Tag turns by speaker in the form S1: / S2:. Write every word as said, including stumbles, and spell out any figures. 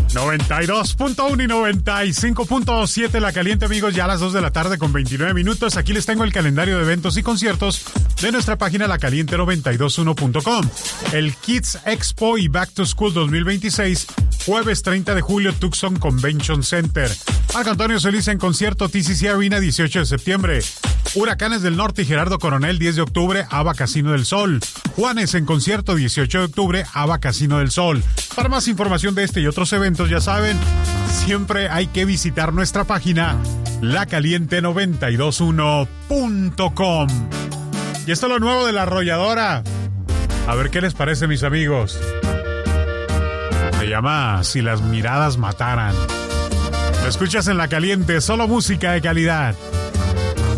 S1: noventa y dos punto uno y noventa y cinco punto siete La Caliente, amigos, ya a las dos de la tarde con veintinueve minutos. Aquí les tengo el calendario de eventos y conciertos de nuestra página la caliente noventa y dos uno punto com. El Kids Expo y Back to School dos mil veintiséis, jueves treinta de julio, Tucson Convention Center. Marco Antonio Solís en concierto, T C C Arena, dieciocho de septiembre. Huracanes del Norte y Gerardo Coronel, diez de octubre, ABA Casino del Sol. Juanes en concierto, dieciocho de octubre, ABA Casino del Sol. Para más información de este y otros eventos, ya saben, siempre hay que visitar nuestra página la caliente noventa y dos uno punto com. Y esto es lo nuevo de La Arrolladora. A ver qué les parece, mis amigos. Se llama Si las miradas mataran. Lo escuchas en La Caliente, solo música de calidad.